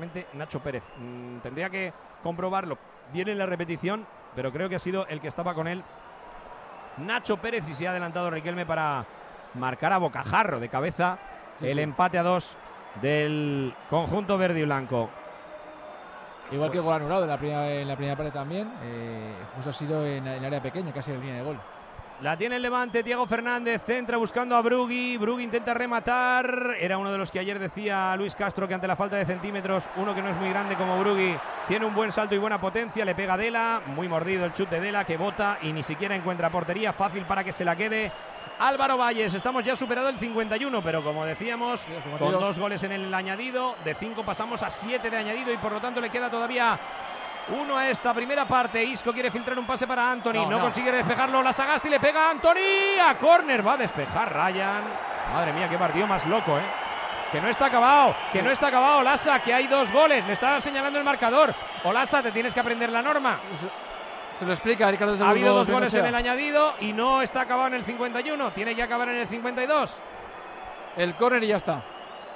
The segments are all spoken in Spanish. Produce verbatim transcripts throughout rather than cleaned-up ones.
claramente Nacho Pérez. Mm, tendría que comprobarlo. Viene en la repetición, pero creo que ha sido el que estaba con él Nacho Pérez, y se ha adelantado Riquelme para marcar a bocajarro de cabeza sí, el sí. empate a dos del conjunto verde y blanco. Igual que el gol anulado en la primera, en la primera parte también, eh, justo ha sido en, en área pequeña, casi en la línea de gol. La tiene el Levante, Diego Fernández centra buscando a Brugui, Brugui intenta rematar, era uno de los que ayer decía Luis Castro que ante la falta de centímetros, uno que no es muy grande como Brugui, tiene un buen salto y buena potencia, le pega a Dela, muy mordido el chut de Dela que bota y ni siquiera encuentra portería, fácil para que se la quede Álvaro Valles. Estamos ya superado el cincuenta y uno, pero como decíamos, sí, con dos goles en el añadido, de cinco pasamos a siete de añadido y por lo tanto le queda todavía uno a esta primera parte. Isco quiere filtrar un pase para Antony, no, no, no. consigue despejarlo, la Sagasti le pega a Antony, a córner, va a despejar Ryan. Madre mía, qué partido más loco, eh. Que no está acabado, que sí. no está acabado, Olasa, que hay dos goles, le está señalando el marcador. Olasa, te tienes que aprender la norma. Se lo explica Ricardo. Ha habido dos goles en el añadido y no está acabado en el cincuenta y uno, tiene que acabar en el cincuenta y dos. El córner y ya está.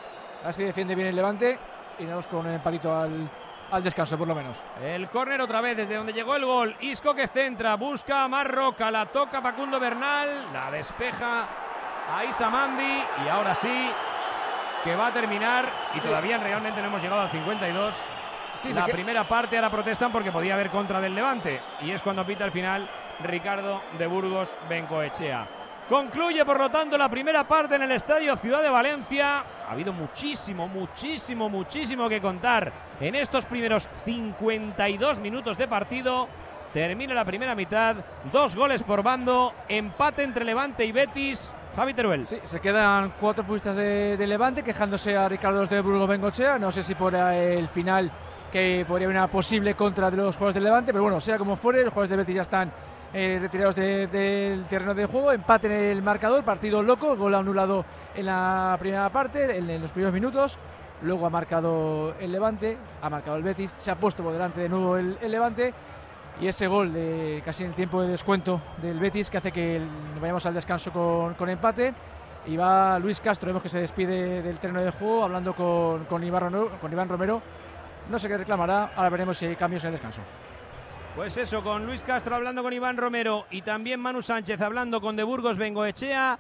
Así defiende bien el Levante y nos con un empatito al, al descanso por lo menos. El córner otra vez desde donde llegó el gol. Isco que centra, busca a Marroca, la toca Facundo Bernal, la despeja a Issa Mandi y ahora sí que va a terminar y sí. todavía realmente no hemos llegado al cincuenta y dos. Sí, la primera parte, ahora protestan porque podía haber contra del Levante y es cuando pita al final Ricardo de Burgos Bengoechea. Concluye por lo tanto la primera parte en el Estadio Ciudad de Valencia. Ha habido muchísimo, muchísimo, muchísimo que contar en estos primeros cincuenta y dos minutos de partido. Termina la primera mitad, dos goles por bando, empate entre Levante y Betis. Javi Teruel. Sí, se quedan cuatro futbolistas de, de Levante quejándose a Ricardo de Burgos Bengoechea. No sé si por el final que podría haber una posible contra de los jugadores del Levante, pero bueno, sea como fuere, los jugadores de Betis ya están eh, retirados de, de, del terreno de juego, empate en el marcador, partido loco, gol anulado en la primera parte, en, en los primeros minutos, luego ha marcado el Levante, ha marcado el Betis, se ha puesto por delante de nuevo el, el Levante, y ese gol de casi en el tiempo de descuento del Betis que hace que el, vayamos al descanso con, con empate. Y va Luis Castro, vemos que se despide del terreno de juego hablando con, con, Iván, con Iván Romero. No sé qué reclamará, ahora veremos si hay cambios en el descanso. Pues eso, con Luis Castro hablando con Iván Romero y también Manu Sánchez hablando con De Burgos Bengoechea.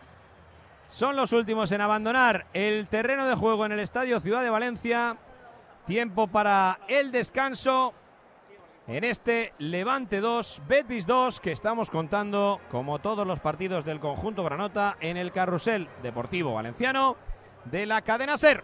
Son los últimos en abandonar el terreno de juego en el Estadio Ciudad de Valencia. Tiempo para el descanso en este Levante dos, Betis dos, que estamos contando, como todos los partidos del conjunto granota, en el Carrusel Deportivo Valenciano de la cadena SER.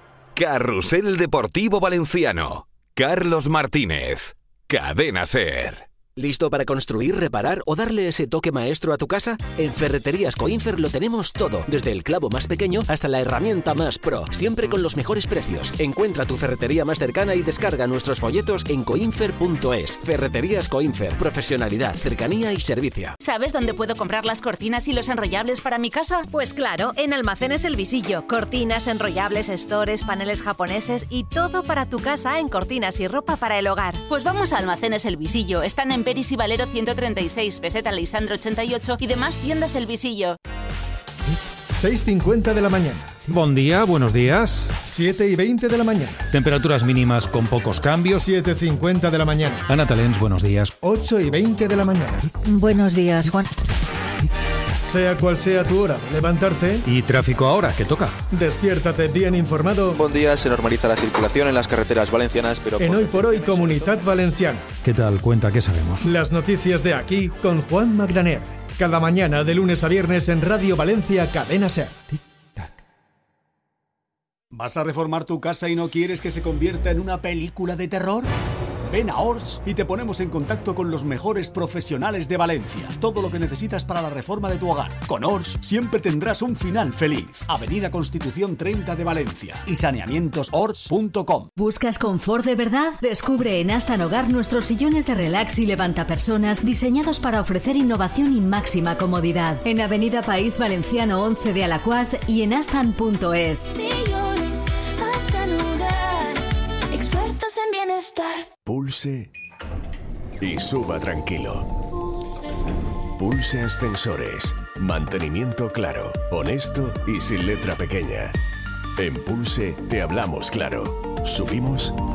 Carrusel Deportivo Valenciano. Carlos Martínez. Cadena SER. ¿Listo para construir, reparar o darle ese toque maestro a tu casa? En Ferreterías Coinfer lo tenemos todo, desde el clavo más pequeño hasta la herramienta más pro, siempre con los mejores precios. Encuentra tu ferretería más cercana y descarga nuestros folletos en coinfer punto es. Ferreterías Coinfer, profesionalidad, cercanía y servicio. ¿Sabes dónde puedo comprar las cortinas y los enrollables para mi casa? Pues claro, en Almacenes El Visillo. Cortinas, enrollables, stores, paneles japoneses y todo para tu casa en cortinas y ropa para el hogar. Pues vamos a Almacenes El Visillo. Están en Peris y Valero ciento treinta y seis, Peseta Lisandro ochenta y ocho y demás tiendas El Visillo. seis cincuenta de la mañana. Buen día, buenos días. siete y veinte de la mañana. Temperaturas mínimas con pocos cambios. siete cincuenta de la mañana. Ana Talens, buenos días. ocho y veinte de la mañana. Buenos días, Juan. Sea cual sea tu hora de levantarte. Y tráfico ahora, que toca. Despiértate bien informado. Buen día, se normaliza la circulación en las carreteras valencianas, pero... En Hoy por Hoy, Comunidad Valenciana. ¿Qué tal? Cuenta, ¿qué sabemos? Las noticias de aquí con Juan Magdaner. Cada mañana de lunes a viernes en Radio Valencia, Cadena SER. ¿Vas a reformar tu casa y no quieres que se convierta en una película de terror? Ven a Ors y te ponemos en contacto con los mejores profesionales de Valencia. Todo lo que necesitas para la reforma de tu hogar. Con Ors siempre tendrás un final feliz. Avenida Constitución treinta de Valencia y saneamientos ors punto com. ¿Buscas confort de verdad? Descubre en Astan Hogar nuestros sillones de relax y levantapersonas diseñados para ofrecer innovación y máxima comodidad. En Avenida País Valenciano once de Alacuás y en astan punto es. Sillones Astan Hogar, expertos en bienestar. Pulse y suba tranquilo. Pulse Ascensores. Mantenimiento claro, honesto y sin letra pequeña. En Pulse te hablamos claro. Subimos